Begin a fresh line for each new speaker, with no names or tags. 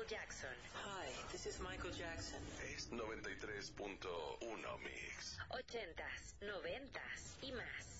Jackson.
Hi, this is Michael Jackson.
Es 93.1 Mix.
80s, 90s y más.